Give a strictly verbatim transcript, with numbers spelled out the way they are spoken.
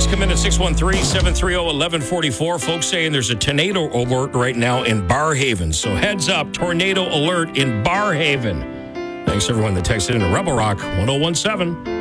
come in at six one three, seven three zero, one one four four. Folks saying there's a tornado alert right now in Barrhaven. So heads up, tornado alert in Barrhaven. Thanks everyone that texted in to Rebel Rock one oh one seven.